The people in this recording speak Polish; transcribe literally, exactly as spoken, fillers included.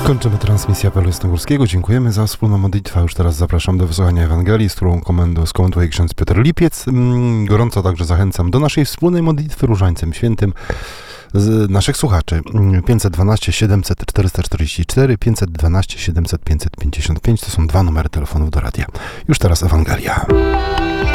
Kończymy transmisję apelu jasnogórskiego. Dziękujemy za wspólną modlitwę. Już teraz zapraszam do wysłuchania Ewangelii, z którą komendą skomentuje ksiądz Piotr Lipiec. Gorąco także zachęcam do naszej wspólnej modlitwy Różańcem Świętym z naszych słuchaczy. pięćset dwanaście siedemset czterysta czterdzieści cztery, pięćset dwanaście siedemset pięćset pięćdziesiąt pięć to są dwa numery telefonów do radia. Już teraz Ewangelia.